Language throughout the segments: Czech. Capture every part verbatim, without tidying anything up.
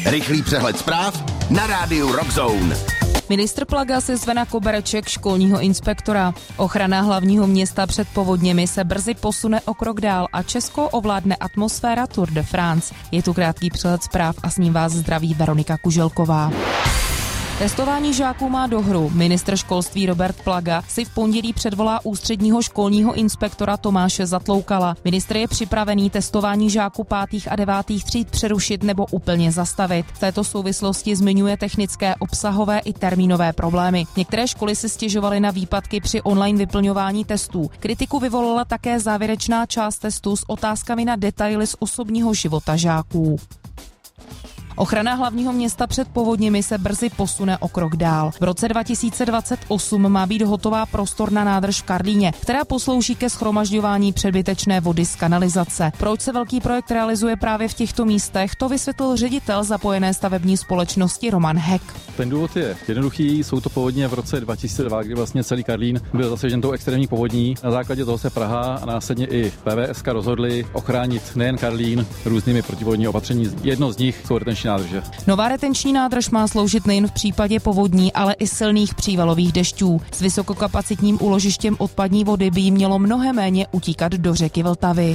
Rychlý přehled zpráv na rádiu Rockzone. Ministr Plaga si zve na kobereček školního inspektora. Ochrana hlavního města před povodněmi se brzy posune o krok dál a Česko ovládne atmosféra Tour de France. Je tu krátký přehled zpráv a s ním vás zdraví Veronika Kuželková. Testování žáků má dohru. Ministr školství Robert Plaga si v pondělí předvolá ústředního školního inspektora Tomáše Zatloukala. Ministr je připravený testování žáků pátých a devátých tříd přerušit nebo úplně zastavit. V této souvislosti zmiňuje technické, obsahové i termínové problémy. Některé školy se stěžovaly na výpadky při online vyplňování testů. Kritiku vyvolala také závěrečná část testů s otázkami na detaily z osobního života žáků. Ochrana hlavního města před povodněmi se brzy posune o krok dál. V roce dva tisíce dvacet osm má být hotová prostorná nádrž v Karlíně, která poslouží ke shromažďování přebytečné vody z kanalizace. Proč se velký projekt realizuje právě v těchto místech, to vysvětlil ředitel zapojené stavební společnosti Roman Heck. Ten důvod je jednoduchý, jsou to povodně v roce dva tisíce dva, kdy vlastně celý Karlín byl zasažen tou extrémní povodní. Na základě toho se Praha a následně i P V S rozhodli ochránit nejen Karlín různými protipovodní opatření. Jedno z nich jsou retenční nádrže. Nová retenční nádrž má sloužit nejen v případě povodní, ale i silných přívalových dešťů. S vysokokapacitním úložištěm odpadní vody by jí mělo mnohem méně utíkat do řeky Vltavy.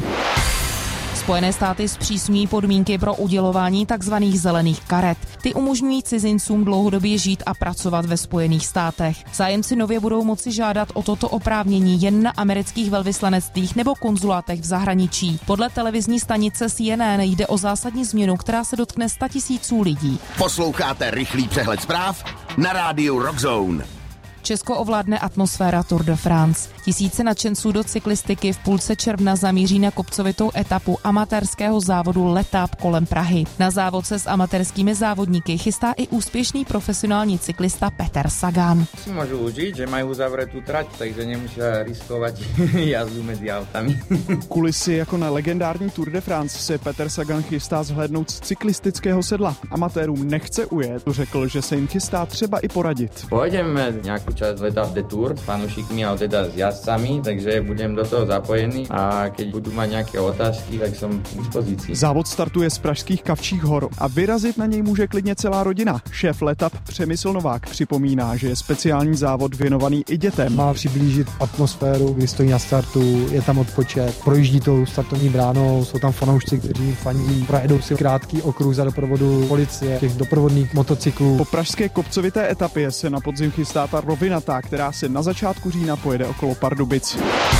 Spojené státy zpřísňují podmínky pro udělování tzv. Zelených karet. Ty umožňují cizincům dlouhodobě žít a pracovat ve Spojených státech. Zájemci nově budou moci žádat o toto oprávnění jen na amerických velvyslanectvích nebo konzulátech v zahraničí. Podle televizní stanice C N N jde o zásadní změnu, která se dotkne statisíců lidí. Posloucháte rychlý přehled zpráv na rádiu Rockzone. Česko ovládne atmosféra Tour de France. Tisíce nadšenců do cyklistiky v půlce června zamíří na kopcovitou etapu amatérského závodu Letap kolem Prahy. Na závod se s amatérskými závodníky chystá i úspěšný profesionální cyklista Peter Sagan. Si můžu užít, že mají uzavřetou trať, takže nemusí riskovat jazdu mezi autami. Kulisy jako na legendární Tour de France se Peter Sagan chystá zhlédnout z cyklistického sedla. Amatérům nechce ujet, řekl, že se jim chystá třeba i poradit. Pojedeme nějakou čas Letap de Tour s fanúšikmi a teda s jazdcami, takže budem do toho zapojený a keď budú mať nejaké otázky, tak som k dispozícii. Závod startuje z pražských Kavčích hor a vyrazit na něj může klidně celá rodina. Šéf Letap Přemysl Novák připomíná, že je speciální závod věnovaný i dětem. Má přiblížit atmosféru, kdy stojí na startu, je tam odpočet, projíždí tou startovní bránou, jsou tam fanoušci, kteří fandí, projedou si krátký okruh za doprovodu policie, těch doprovodných motocyklů. Po pražské kopcovité etapě se na podzim chystá ta rovinatá, která se na začátku října pojede okolo Pardubic.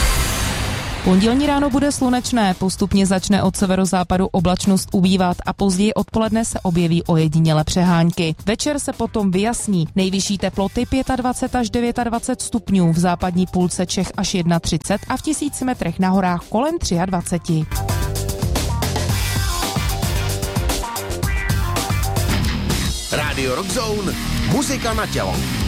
Pondělní ráno bude slunečné, postupně začne od severozápadu oblačnost ubývat a později odpoledne se objeví ojedinělé přehánky. Večer se potom vyjasní. Nejvyšší teploty dvacet pět až dvacet devět stupňů, v západní půlce Čech až třicet jedna a v tisíci metrech na horách kolem dvacet tři. Radio Rockzone, muzika na tělo.